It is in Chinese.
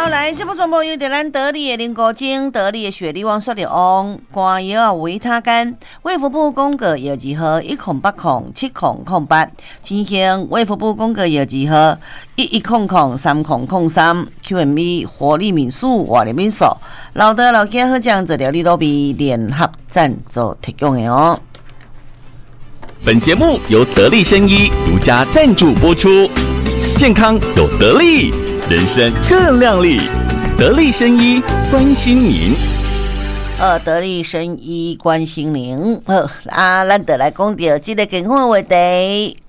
来这部传播由咱得力的林国精、得力的雪莉王雪莉王、肝药维他干、卫福部公告药剂号108070008，进行卫福部公告药剂号11003003 QMB 活力民宿、活力民宿、老德老家好酱治疗力都比联合赞助提供的哦。 本节目由得力生医独家赞助播出，健康有得力，人生更亮丽。得力生医关心您。 得力生医关心您。咱就来讲到这个健康的话题。